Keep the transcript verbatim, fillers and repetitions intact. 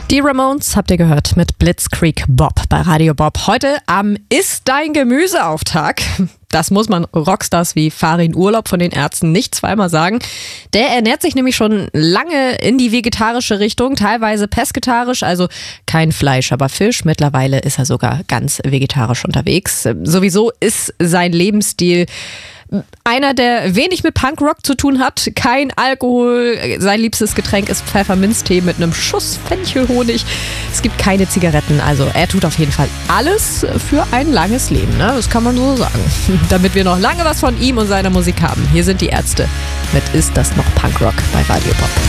Die Ramones habt ihr gehört mit Blitzkrieg Bob bei Radio Bob. Heute am Ist dein Gemüseauftag. Das muss man Rockstars wie Farin Urlaub von den Ärzten nicht zweimal sagen. Der ernährt sich nämlich schon lange in die vegetarische Richtung, teilweise pesketarisch, also kein Fleisch, aber Fisch. Mittlerweile ist er sogar ganz vegetarisch unterwegs. Sowieso ist sein Lebensstil einer, der wenig mit Punkrock zu tun hat. Kein Alkohol. Sein liebstes Getränk ist Pfefferminztee mit einem Schuss Fenchelhonig. Es gibt keine Zigaretten. Also er tut auf jeden Fall alles für ein langes Leben. Ne? Das kann man so sagen. Damit wir noch lange was von ihm und seiner Musik haben. Hier sind die Ärzte mit Ist das noch Punkrock bei Radio Bob.